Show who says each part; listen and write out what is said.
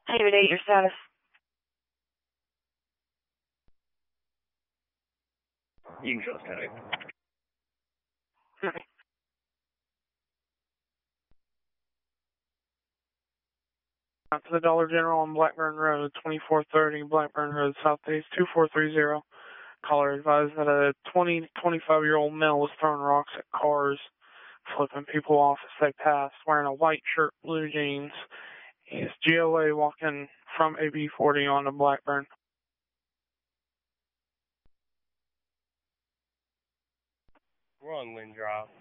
Speaker 1: David 8, your status.
Speaker 2: You can show us static.
Speaker 1: Okay. To the Dollar General on Blackburn Road, 2430 Blackburn Road, Southeast 2430. Caller advised that a 20 to 25-year-old male was throwing rocks at cars, flipping people off as they passed, wearing a white shirt, blue jeans. He is GOA walking from AB 40 onto Blackburn.
Speaker 2: We're on Lynn Drive.